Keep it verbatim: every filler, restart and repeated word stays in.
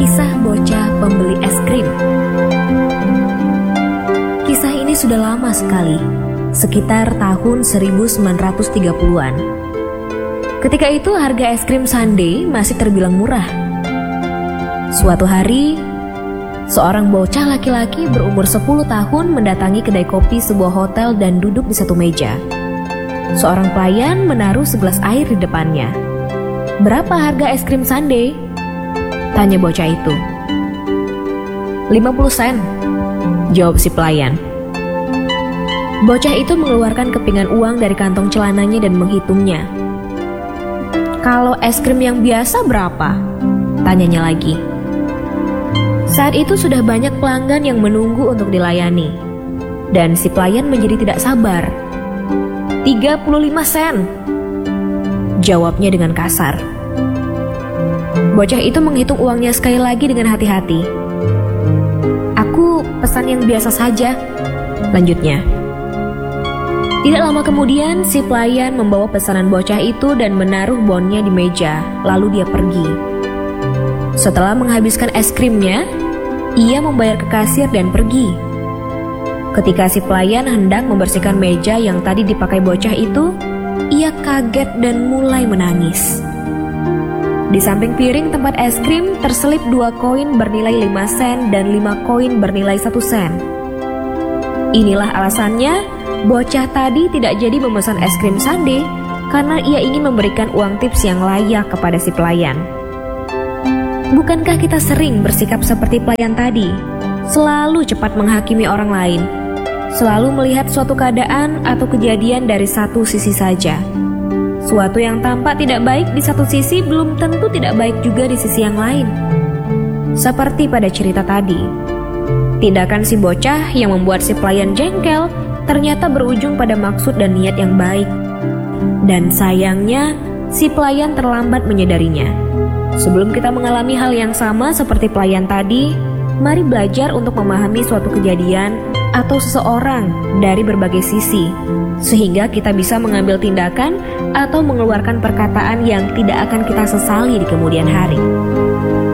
Kisah bocah pembeli es krim. Kisah ini sudah lama sekali, sekitar tahun seribu sembilan ratus tiga puluhan. Ketika itu harga es krim sundae masih terbilang murah. Suatu hari, seorang bocah laki-laki berumur sepuluh tahun mendatangi kedai kopi sebuah hotel dan duduk di satu meja. Seorang pelayan menaruh segelas air di depannya. "Berapa harga es krim sundae?" tanya bocah itu. lima puluh sen, jawab si pelayan. Bocah itu mengeluarkan kepingan uang dari kantong celananya dan menghitungnya. "Kalau es krim yang biasa berapa?" tanyanya lagi. Saat itu sudah banyak pelanggan yang menunggu untuk dilayani, dan si pelayan menjadi tidak sabar. tiga puluh lima sen, jawabnya dengan kasar. Bocah itu menghitung uangnya sekali lagi dengan hati-hati. "Aku pesan yang biasa saja," lanjutnya. Tidak lama kemudian, si pelayan membawa pesanan bocah itu dan menaruh bonnya di meja, lalu dia pergi. Setelah menghabiskan es krimnya, ia membayar ke kasir dan pergi. Ketika si pelayan hendak membersihkan meja yang tadi dipakai bocah itu, ia kaget dan mulai menangis. Di samping piring tempat es krim terselip dua koin bernilai lima sen dan lima koin bernilai satu sen. Inilah alasannya bocah tadi tidak jadi memesan es krim sundae, karena ia ingin memberikan uang tips yang layak kepada si pelayan. Bukankah kita sering bersikap seperti pelayan tadi? Selalu cepat menghakimi orang lain, selalu melihat suatu keadaan atau kejadian dari satu sisi saja. Suatu yang tampak tidak baik di satu sisi belum tentu tidak baik juga di sisi yang lain. Seperti pada cerita tadi, tindakan si bocah yang membuat si pelayan jengkel ternyata berujung pada maksud dan niat yang baik. Dan sayangnya, si pelayan terlambat menyadarinya. Sebelum kita mengalami hal yang sama seperti pelayan tadi, mari belajar untuk memahami suatu kejadian atau seseorang dari berbagai sisi, sehingga kita bisa mengambil tindakan atau mengeluarkan perkataan yang tidak akan kita sesali di kemudian hari.